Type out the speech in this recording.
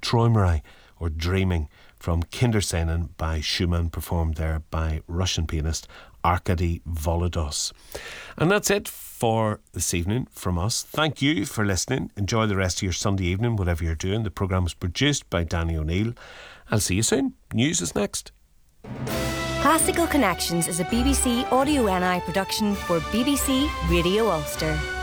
Träumerei, or Dreaming, from Kinderszenen by Schumann, performed there by Russian pianist Arkady Volodos. And that's it for this evening from us. Thank you for listening. Enjoy the rest of your Sunday evening, whatever you're doing. The programme was produced by Danny O'Neill. I'll see you soon. News is next. Classical Connections is a BBC Audio NI production for BBC Radio Ulster.